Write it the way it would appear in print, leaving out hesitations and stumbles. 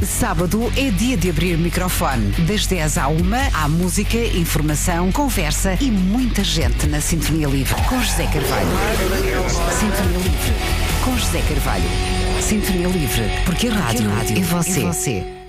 Sábado é dia de abrir microfone. Das 10 à 1 há música, informação, conversa e muita gente na Sintonia Livre com José Carvalho. Sintonia Livre com José Carvalho. Sintonia Livre, porque a rádio é você.